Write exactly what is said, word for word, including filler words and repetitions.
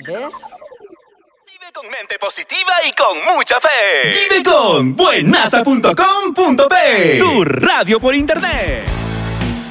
¿Ves? Vive con mente positiva y con mucha fe. Vive con buenasa punto com punto pe. Tu radio por internet.